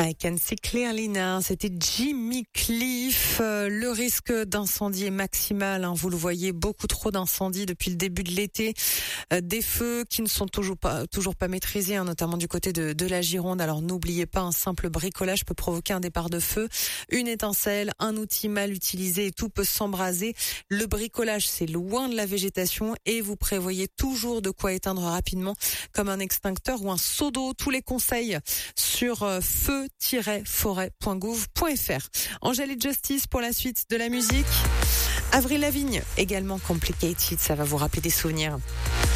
I can see clearly now. C'était Jimmy Cliff. Le risque d'incendie est maximal. Vous le voyez, beaucoup trop d'incendies depuis le début de l'été. Des feux qui ne sont toujours pas maîtrisés, notamment du côté de la Gironde. Alors n'oubliez pas, un simple bricolage peut provoquer un départ de feu. Une étincelle, un outil mal utilisé et tout peut s'embraser. Le bricolage, c'est loin de la végétation et vous prévoyez toujours de quoi éteindre rapidement, comme un extincteur ou un seau d'eau. Tous les conseils sur feu-forêt.gouv.fr. Angèle et Justice pour la suite de la musique. Avril Lavigne, également Complicated, ça va vous rappeler des souvenirs.